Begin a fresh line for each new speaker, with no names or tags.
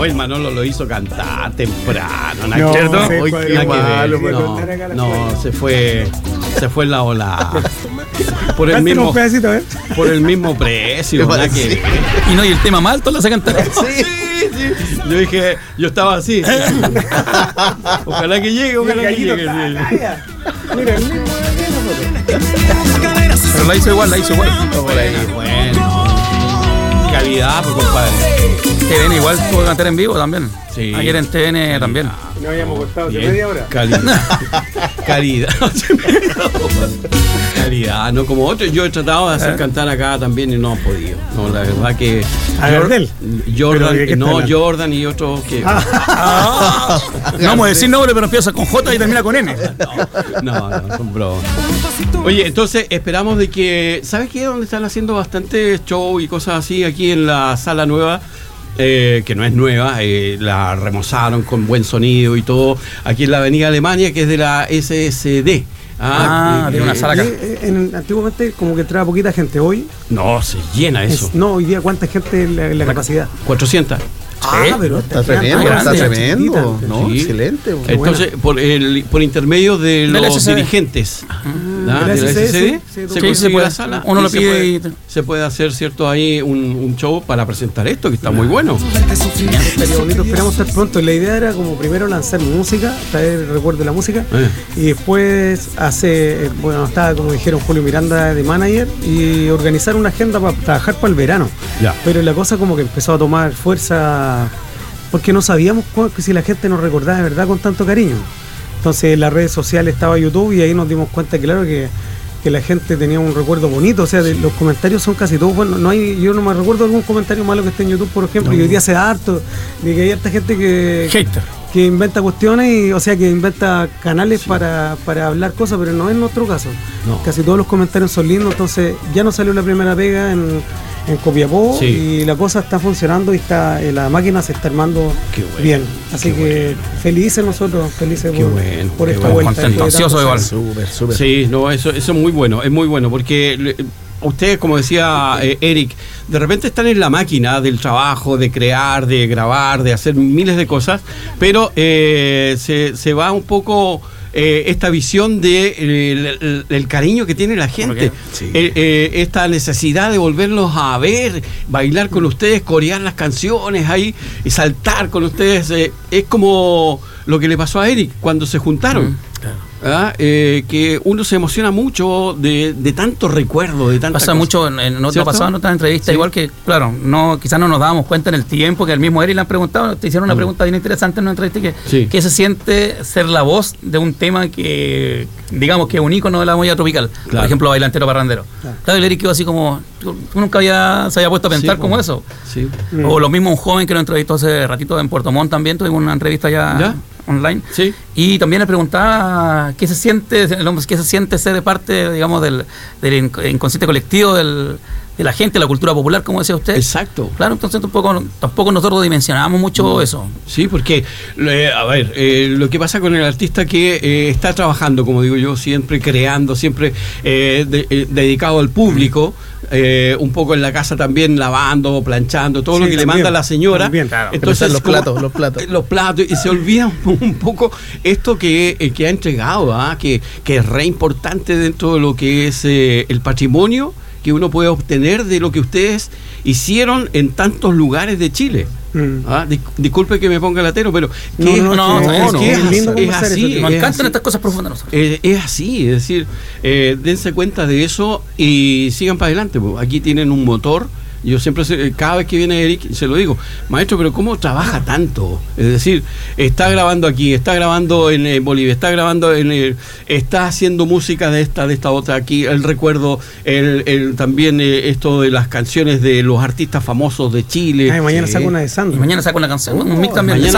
No, el Manolo lo hizo cantar temprano,
No,
¿cierto?
sí,
Uy, qué malo,
no,
se fue en la ola. Por el
Cántale
mismo,
un pedacito,
por el mismo precio, nada que ver.
Y el tema mal, todo lo hace cantar.
Sí. Yo dije, yo estaba así. Ojalá que llegue, ojalá que llegue.
Mira, el mismo
Pero la hizo igual.
Bueno. Calidad, pues, compadre.
TVN igual pudo cantar en vivo también.
Sí.
Ayer en TVN también.
No habíamos costado hace
Bien.
media hora.
Calidad, no como otros. Yo he tratado de hacer cantar acá también y no he podido. No, la verdad que
¿A Gardel?
Jordan y otros que.
No vamos a decir nombre, pero empieza con J y termina con N.
No, son bromas. Oye, entonces esperamos de que, ¿sabes qué? Donde están haciendo bastante show y cosas así aquí en la sala nueva. Que no es nueva, la remozaron con buen sonido y todo, aquí en la avenida Alemania, que es de la SSD.
Tiene una sala acá.
Antiguamente como que entraba poquita gente, hoy
No, se llena eso.
hoy día cuánta gente es la capacidad.
400.
Pero
Está tremendo, ¿no?
Sí.
Excelente.
Entonces, por intermedio de
Del
los
SSD.
dirigentes
¿De la SSD?
se
Sí,
consigue
se puede.
la sala.
Uno
y
lo pide y
se puede hacer, ¿cierto? Ahí un show para presentar esto, que está muy bueno.
Estaría bonito, esperamos estar pronto. La idea era como primero lanzar música, traer recuerdo de la música, y después estaba como dijeron Julio Miranda de manager y organizar una agenda para trabajar para el verano.
Ya.
Pero la cosa como que empezó a tomar fuerza porque no sabíamos si la gente nos recordaba de verdad con tanto cariño. Entonces en las redes sociales estaba YouTube y ahí nos dimos cuenta, claro, que la gente tenía un recuerdo bonito. O sea, los comentarios son casi todos buenos. Yo no me recuerdo algún comentario malo que esté en YouTube, por ejemplo, y hoy día se da harto de que hay harta gente que inventa cuestiones, que inventa canales para hablar cosas, pero no es nuestro caso.
No.
Casi todos los comentarios son lindos, entonces ya nos salió la primera pega en Copiapó,
Sí.
y la cosa está funcionando y la máquina se está armando
Qué bueno,
bien. Así
qué
que felices nosotros, felices
Qué bueno,
por
qué
esta
bueno.
vuelta.
Contento, ansioso igual.
Súper.
Sí, no, eso es muy bueno, porque ustedes, como decía Eric, de repente están en la máquina del trabajo, de crear, de grabar, de hacer miles de cosas, pero se va un poco esta visión de el cariño que tiene la gente,
Sí.
esta necesidad de volverlos a ver, bailar con ustedes, corear las canciones ahí y saltar con ustedes, es como lo que le pasó a Eric cuando se juntaron. Que uno se emociona mucho de tanto recuerdo, de tanta
Pasa
cosa.
mucho en otro pasado, en otra entrevista,
Sí.
igual que, claro, quizás no nos dábamos cuenta en el tiempo que el mismo Eric le han preguntado, te hicieron una pregunta bien interesante en una entrevista que se siente ser la voz de un tema que, digamos, que es un ícono de la movida tropical,
Claro.
por ejemplo, Bailantero Parrandero. Claro, el Eric quedó así como, tú nunca se había puesto a pensar como eso.
Sí.
O lo mismo un joven que lo entrevistó hace ratito en Puerto Montt también, tuvimos una entrevista ya online.
Sí.
Y también le preguntaba qué se siente ser parte, digamos, del inconsciente colectivo de la gente, la cultura popular, como decía usted.
Exacto.
Claro, entonces tampoco nosotros dimensionábamos mucho eso.
Sí, porque, lo que pasa con el artista que está trabajando, como digo yo, siempre creando, siempre dedicado al público, un poco en la casa también, lavando, planchando, todo lo que le manda la señora.
También,
claro.
Entonces,
Los platos,
y se olvida un poco esto que ha entregado, que es re importante dentro de lo que es el patrimonio que uno puede obtener de lo que ustedes hicieron en tantos lugares de Chile. Disculpe que me ponga latero, pero es así.
Nos encantan estas cosas profundas nosotros.
Es así, es decir, dense cuenta de eso y sigan para adelante. Aquí tienen un motor. Yo siempre, cada vez que viene Eric, se lo digo, maestro, pero ¿cómo trabaja tanto? Es decir, está grabando aquí, está grabando en Bolivia, está haciendo música de esta otra aquí, el recuerdo, también esto de las canciones de los artistas famosos de Chile.
Mañana saca una de Sandro.
Y mañana saca una canción, un mix también.